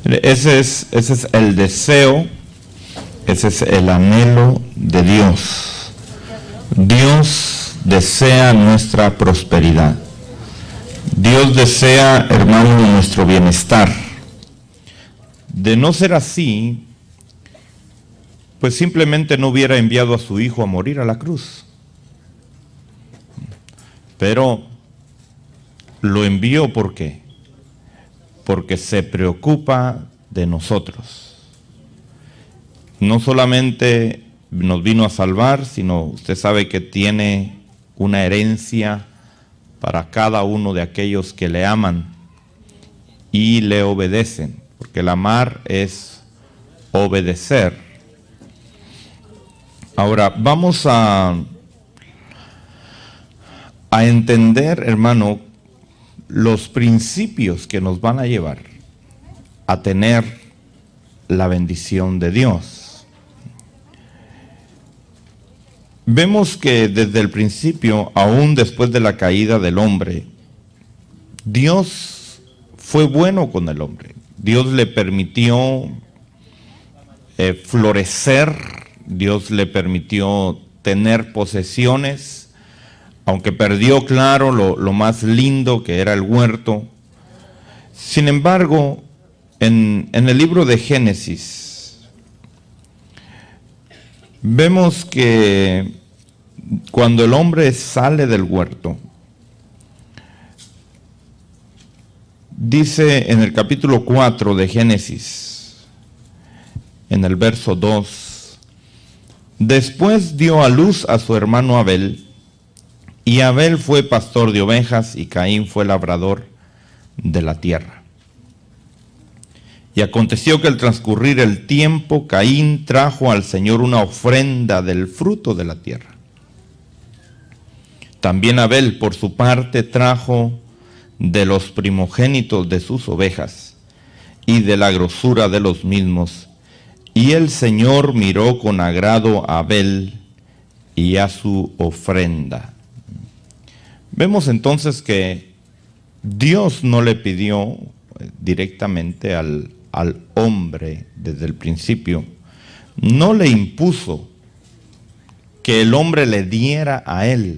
Ese es el deseo, ese es el anhelo de Dios. Dios desea nuestra prosperidad. Dios desea, hermano, nuestro bienestar. De no ser así, pues simplemente no hubiera enviado a su Hijo a morir a la cruz. Pero lo envió, ¿por qué? Porque se preocupa de nosotros. No solamente nos vino a salvar, sino usted sabe que tiene una herencia para cada uno de aquellos que le aman y le obedecen, porque el amar es obedecer. Ahora, vamos a entender, hermano, los principios que nos van a llevar a tener la bendición de Dios. Vemos que desde el principio, aún después de la caída del hombre, Dios fue bueno con el hombre. Dios le permitió florecer, Dios le permitió tener posesiones, aunque perdió, claro, lo más lindo que era el huerto. Sin embargo, en el libro de Génesis, vemos que cuando el hombre sale del huerto, dice en el capítulo 4 de Génesis, en el verso 2, después dio a luz a su hermano Abel, y Abel fue pastor de ovejas y Caín fue labrador de la tierra. Y aconteció que al transcurrir el tiempo, Caín trajo al Señor una ofrenda del fruto de la tierra. También Abel, por su parte, trajo de los primogénitos de sus ovejas y de la grosura de los mismos. Y el Señor miró con agrado a Abel y a su ofrenda. Vemos entonces que Dios no le pidió directamente al hombre desde el principio, no le impuso que el hombre le diera a él,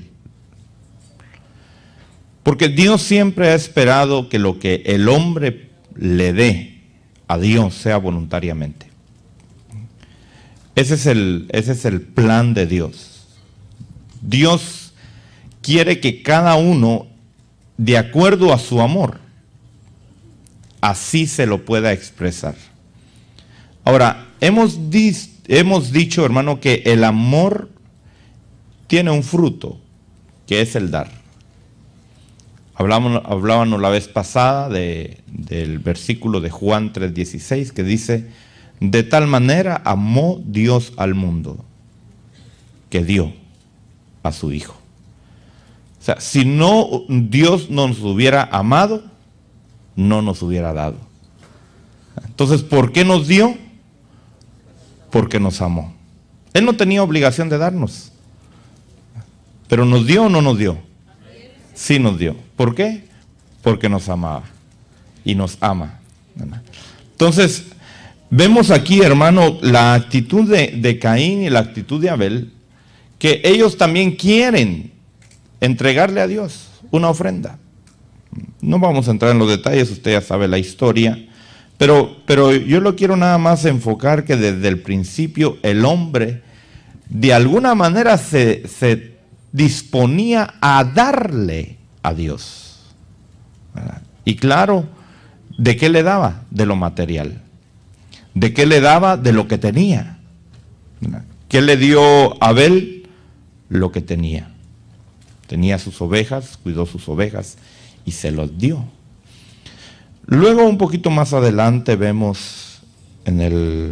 porque Dios siempre ha esperado que lo que el hombre le dé a Dios sea voluntariamente. Ese es el plan de Dios. Dios quiere que cada uno, de acuerdo a su amor, así se lo pueda expresar. Ahora, hemos dicho, hermano, que el amor tiene un fruto, que es el dar. Hablábamos la vez pasada del versículo de Juan 3:16, que dice, de tal manera amó Dios al mundo, que dio a su Hijo. O sea, si no Dios nos hubiera amado, no nos hubiera dado. Entonces, ¿por qué nos dio? Porque nos amó. Él no tenía obligación de darnos. Pero ¿nos dio o no nos dio? Sí nos dio. ¿Por qué? Porque nos amaba. Y nos ama. Entonces, vemos aquí, hermano, la actitud de Caín y la actitud de Abel, que ellos también quieren entregarle a Dios una ofrenda. No vamos a entrar en los detalles, usted ya sabe la historia, pero yo lo quiero nada más enfocar que desde el principio el hombre de alguna manera se disponía a darle a Dios. ¿Verdad? Y claro, ¿de qué le daba? De lo material. ¿De qué le daba? De lo que tenía. ¿Verdad? ¿Qué le dio Abel? Lo que tenía. Tenía sus ovejas, cuidó sus ovejas y se los dio. Luego, un poquito más adelante, vemos en el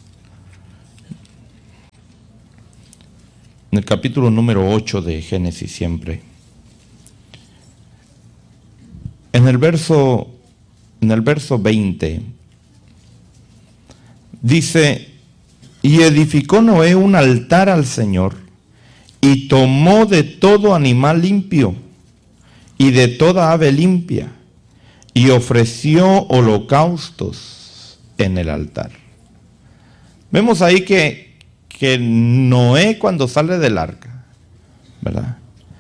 capítulo número 8 de Génesis siempre. En el verso 20, dice, y edificó Noé un altar al Señor, y tomó de todo animal limpio, y de toda ave limpia, y ofreció holocaustos en el altar. Vemos ahí que Noé, cuando sale del arca, ¿verdad?,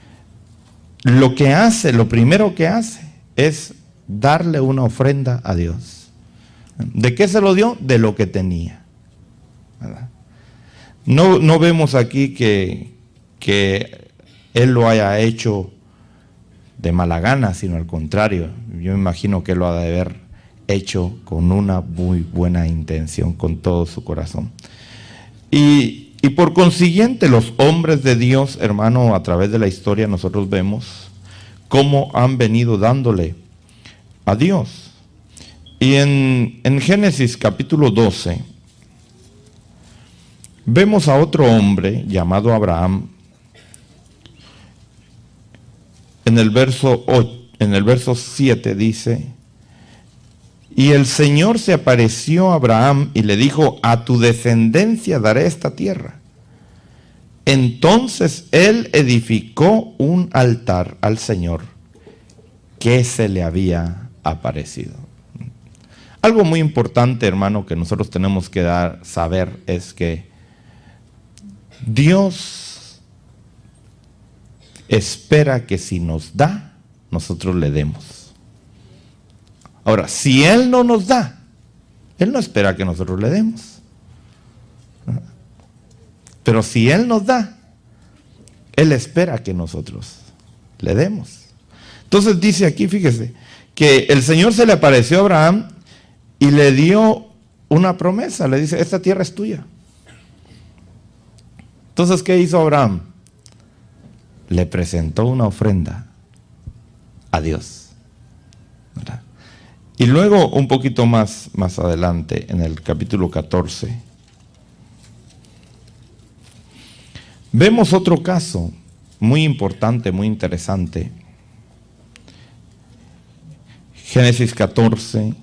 lo primero que hace es darle una ofrenda a Dios. ¿De qué se lo dio? De lo que tenía, ¿verdad? No vemos aquí que él lo haya hecho de mala gana, sino al contrario. Yo me imagino que él lo ha de haber hecho con una muy buena intención, con todo su corazón. Y por consiguiente, los hombres de Dios, hermano, a través de la historia nosotros vemos cómo han venido dándole a Dios. Y en Génesis capítulo 12, vemos a otro hombre llamado Abraham. En el verso 7 dice: y el Señor se apareció a Abraham y le dijo: a tu descendencia daré esta tierra. Entonces él edificó un altar al Señor que se le había aparecido. Algo muy importante, hermano, que nosotros tenemos que saber es que Dios espera que si nos da, nosotros le demos. Ahora, si Él no nos da, Él no espera que nosotros le demos. Pero si Él nos da, Él espera que nosotros le demos. Entonces dice aquí, fíjese, que el Señor se le apareció a Abraham y le dio una promesa. Le dice: esta tierra es tuya. Entonces, ¿qué hizo Abraham? Le presentó una ofrenda a Dios, ¿verdad? Y luego, un poquito más adelante, en el capítulo 14, vemos otro caso muy importante, muy interesante. Génesis 14.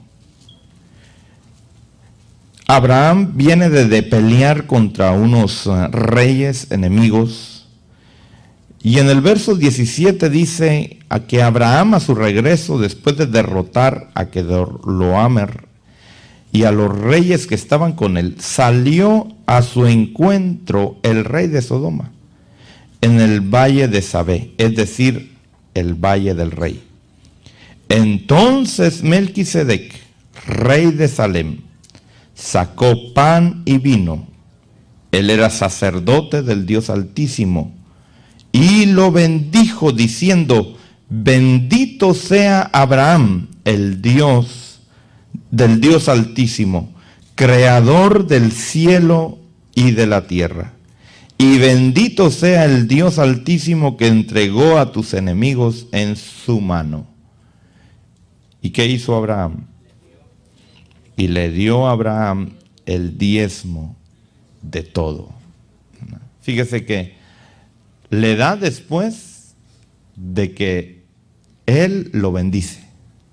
Abraham viene de pelear contra unos reyes enemigos. Y en el verso 17 dice a que Abraham, a su regreso, después de derrotar a Kedorlaomer y a los reyes que estaban con él, salió a su encuentro el rey de Sodoma en el valle de Sabé, es decir, el valle del rey. Entonces Melquisedec, rey de Salem, sacó pan y vino. Él era sacerdote del Dios Altísimo y lo bendijo diciendo: bendito sea Abraham, el Dios del Dios Altísimo, creador del cielo y de la tierra. Y bendito sea el Dios Altísimo que entregó a tus enemigos en su mano. ¿Y qué hizo Abraham? Y le dio a Abraham el diezmo de todo. Fíjese que le da después de que él lo bendice.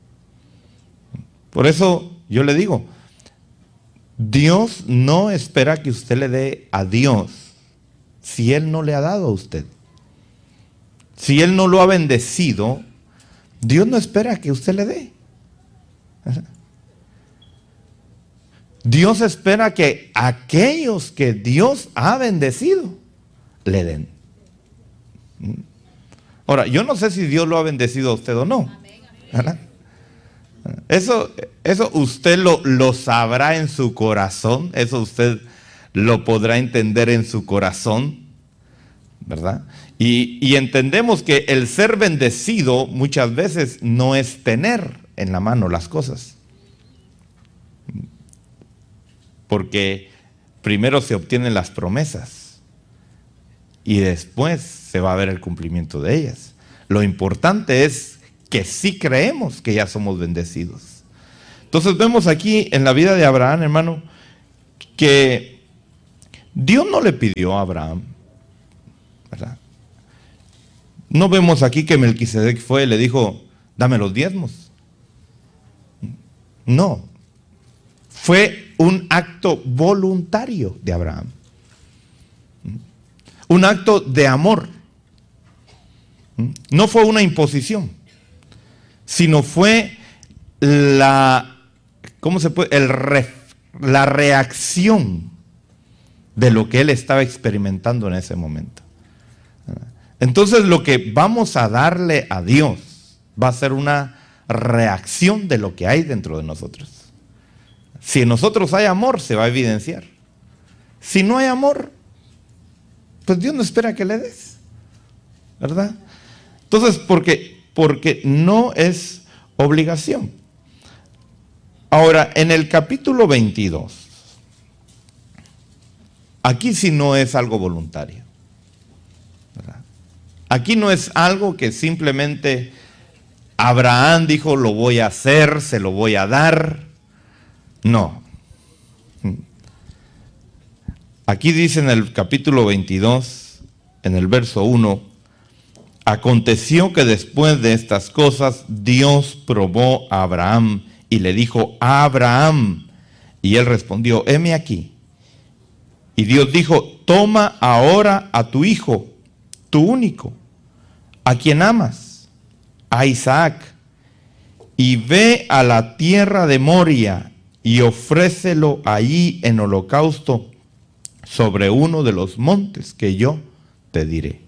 Por eso yo le digo, Dios no espera que usted le dé a Dios si Él no le ha dado a usted. Si Él no lo ha bendecido, Dios no espera que usted le dé. Dios espera que aquellos que Dios ha bendecido le den. Ahora, yo no sé si Dios lo ha bendecido a usted o no. ¿Verdad? Eso usted lo sabrá en su corazón. Eso usted lo podrá entender en su corazón, ¿verdad? Y entendemos que el ser bendecido muchas veces no es tener en la mano las cosas. Porque primero se obtienen las promesas y después se va a ver el cumplimiento de ellas. Lo importante es que sí creemos que ya somos bendecidos. Entonces vemos aquí en la vida de Abraham, hermano, que Dios no le pidió a Abraham, ¿verdad? No vemos aquí que Melquisedec fue y le dijo: dame los diezmos. No, fue un acto voluntario de Abraham, un acto de amor. No fue una imposición, sino fue la reacción de lo que él estaba experimentando en ese momento. Entonces lo que vamos a darle a Dios va a ser una reacción de lo que hay dentro de nosotros. Si en nosotros hay amor, se va a evidenciar. Si no hay amor, pues Dios no espera que le des, ¿verdad? Entonces, porque no es obligación. Ahora, en el capítulo 22, aquí sí no es algo voluntario, ¿verdad? Aquí no es algo que simplemente Abraham dijo, lo voy a hacer, se lo voy a dar. No. Aquí dice en el capítulo 22, en el verso 1, aconteció que después de estas cosas, Dios probó a Abraham y le dijo, Abraham. Y él respondió, heme aquí. Y Dios dijo, toma ahora a tu hijo, tu único, a quien amas, a Isaac, y ve a la tierra de Moria y ofrécelo allí en holocausto sobre uno de los montes que yo te diré.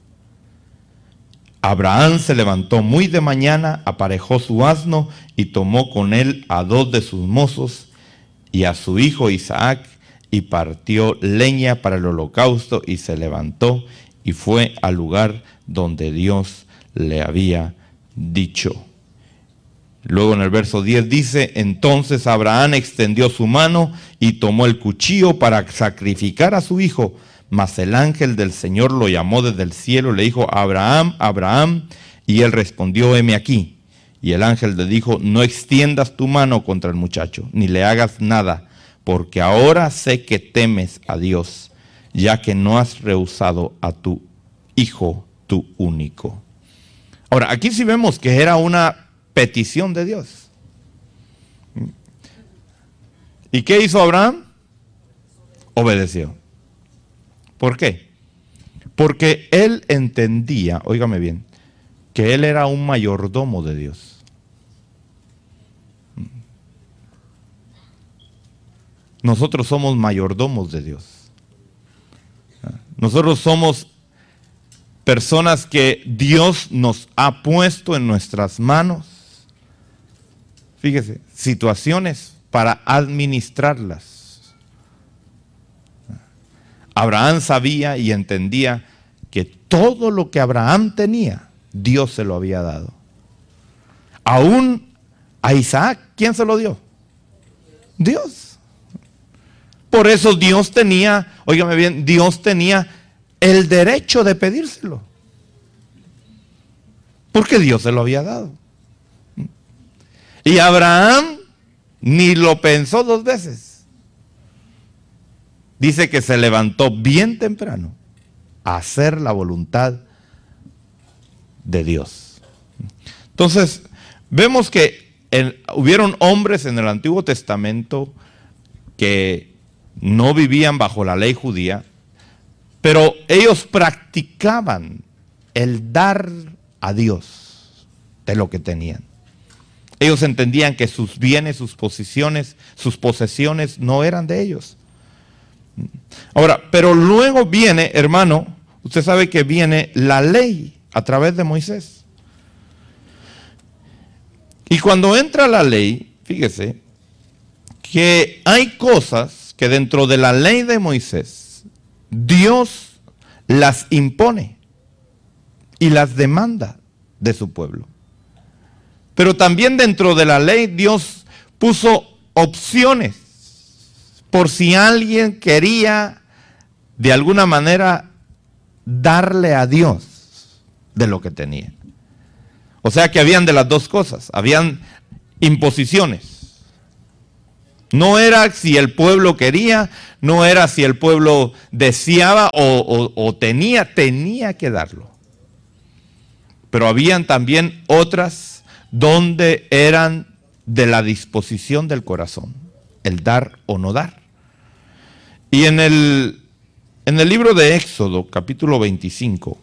Abraham se levantó muy de mañana, aparejó su asno y tomó con él a 2 de sus mozos y a su hijo Isaac y partió leña para el holocausto y se levantó y fue al lugar donde Dios le había dicho. Luego en el verso 10 dice, entonces Abraham extendió su mano y tomó el cuchillo para sacrificar a su hijo. Mas el ángel del Señor lo llamó desde el cielo y le dijo, Abraham, Abraham. Y él respondió, heme aquí. Y el ángel le dijo, no extiendas tu mano contra el muchacho, ni le hagas nada, porque ahora sé que temes a Dios, ya que no has rehusado a tu hijo, tu único. Ahora, aquí sí vemos que era una petición de Dios. ¿Y qué hizo Abraham? Obedeció. ¿Por qué? Porque él entendía, óigame bien, que él era un mayordomo de Dios. Nosotros somos mayordomos de Dios. Nosotros somos personas que Dios nos ha puesto en nuestras manos. Fíjese, situaciones para administrarlas. Abraham sabía y entendía que todo lo que Abraham tenía, Dios se lo había dado. Aún a Isaac, ¿quién se lo dio? Dios. Por eso Dios tenía, óigame bien, Dios tenía el derecho de pedírselo. Porque Dios se lo había dado. Y Abraham ni lo pensó 2 veces. Dice que se levantó bien temprano a hacer la voluntad de Dios. Entonces, vemos que hubieron hombres en el Antiguo Testamento que no vivían bajo la ley judía, pero ellos practicaban el dar a Dios de lo que tenían. Ellos entendían que sus bienes, sus posiciones, sus posesiones no eran de ellos. Ahora, pero luego viene, hermano, usted sabe que viene la ley a través de Moisés. Y cuando entra la ley, fíjese, que hay cosas que dentro de la ley de Moisés, Dios las impone y las demanda de su pueblo. Pero también dentro de la ley Dios puso opciones por si alguien quería de alguna manera darle a Dios de lo que tenía. O sea que habían de las dos cosas, habían imposiciones. No era si el pueblo quería, no era si el pueblo deseaba o tenía que darlo. Pero habían también otras donde eran de la disposición del corazón, el dar o no dar. Y en el libro de Éxodo, capítulo 25,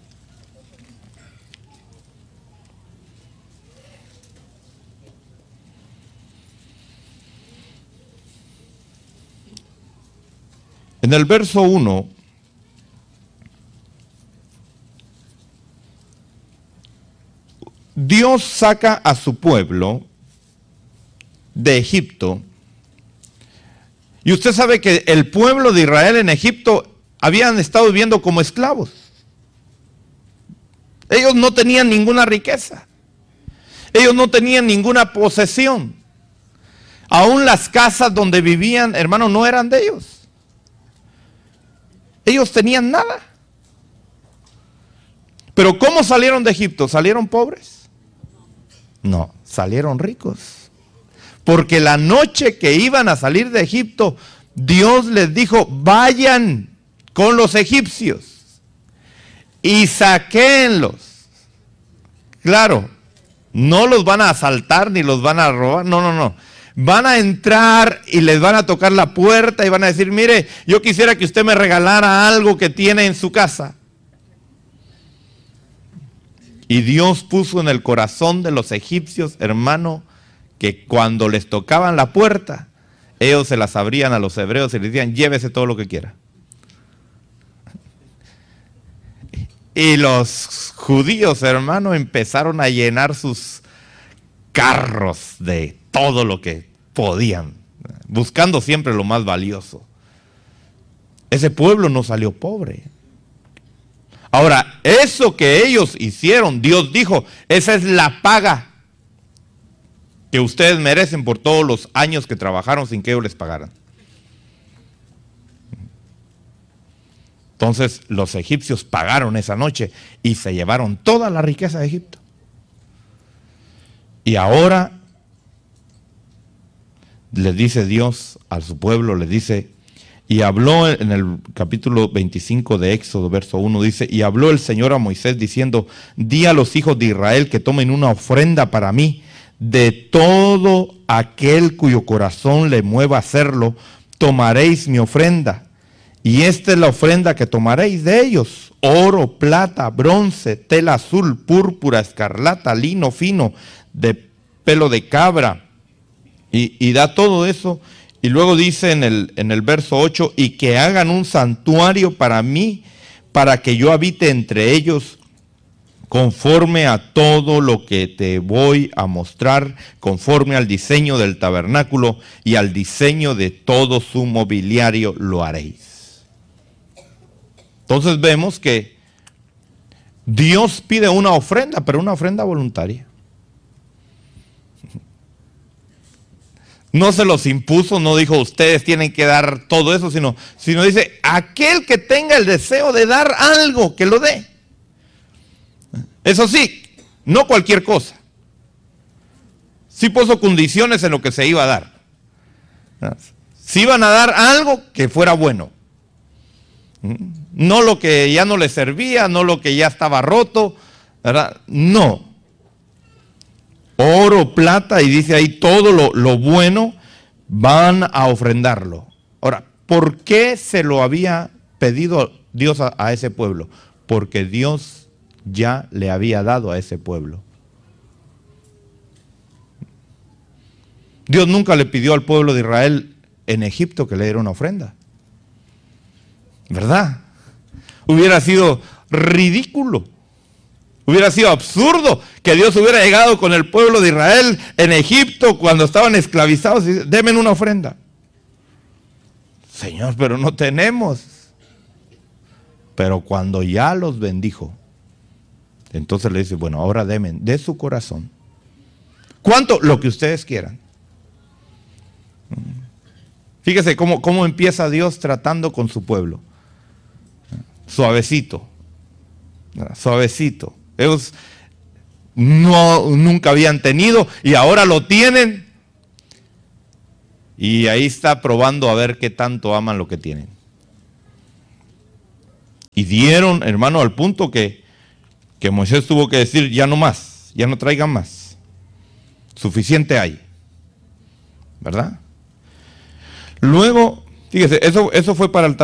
En el verso 1, Dios saca a su pueblo de Egipto. Y usted sabe que el pueblo de Israel en Egipto habían estado viviendo como esclavos. Ellos no tenían ninguna riqueza. Ellos no tenían ninguna posesión. Aún las casas donde vivían, hermanos, no eran de ellos. Ellos tenían nada. Pero ¿cómo salieron de Egipto? ¿Salieron pobres? No, salieron ricos. Porque la noche que iban a salir de Egipto, Dios les dijo, vayan con los egipcios y saquéenlos. Claro, no los van a asaltar ni los van a robar, no. Van a entrar y les van a tocar la puerta y van a decir, mire, yo quisiera que usted me regalara algo que tiene en su casa. Y Dios puso en el corazón de los egipcios, hermano, que cuando les tocaban la puerta, ellos se las abrían a los hebreos y les decían, llévese todo lo que quiera. Y los judíos, hermano, empezaron a llenar sus carros de todo lo que podían, buscando siempre lo más valioso. Ese pueblo no salió pobre. Ahora, eso que ellos hicieron, Dios dijo, esa es la paga que ustedes merecen por todos los años que trabajaron sin que ellos les pagaran. Entonces los egipcios pagaron esa noche y se llevaron toda la riqueza de Egipto. Y ahora le dice Dios a su pueblo, le dice, y habló en el capítulo 25 de Éxodo, verso 1, dice, y habló el Señor a Moisés diciendo, di a los hijos de Israel que tomen una ofrenda para mí, de todo aquel cuyo corazón le mueva a hacerlo, tomaréis mi ofrenda. Y esta es la ofrenda que tomaréis de ellos: oro, plata, bronce, tela azul, púrpura, escarlata, lino fino, de pelo de cabra. Y da todo eso. Y luego dice en el verso 8, y que hagan un santuario para mí, para que yo habite entre ellos, conforme a todo lo que te voy a mostrar, conforme al diseño del tabernáculo y al diseño de todo su mobiliario lo haréis. Entonces vemos que Dios pide una ofrenda, pero una ofrenda voluntaria. No se los impuso, no dijo ustedes tienen que dar todo eso, sino dice, aquel que tenga el deseo de dar algo, que lo dé. Eso sí, no cualquier cosa. Sí puso condiciones en lo que se iba a dar. Si iban a dar algo que fuera bueno. No lo que ya no le servía, no lo que ya estaba roto, ¿verdad? No. Oro, plata, y dice ahí todo lo bueno, van a ofrendarlo. Ahora, ¿por qué se lo había pedido Dios a ese pueblo? Porque Dios ya le había dado a ese pueblo. Dios nunca le pidió al pueblo de Israel en Egipto que le diera una ofrenda. ¿Verdad? Hubiera sido ridículo. Hubiera sido absurdo que Dios hubiera llegado con el pueblo de Israel en Egipto cuando estaban esclavizados y dice, denme una ofrenda. Señor, pero no tenemos. Pero cuando ya los bendijo, entonces le dice, bueno, ahora denme de su corazón. ¿Cuánto? Lo que ustedes quieran. Fíjese cómo empieza Dios tratando con su pueblo. Suavecito. Suavecito. Ellos nunca habían tenido y ahora lo tienen. Y ahí está probando a ver qué tanto aman lo que tienen. Y dieron, hermano, al punto que Moisés tuvo que decir, ya no más, ya no traigan más. Suficiente hay. ¿Verdad? Luego, fíjese, eso fue para el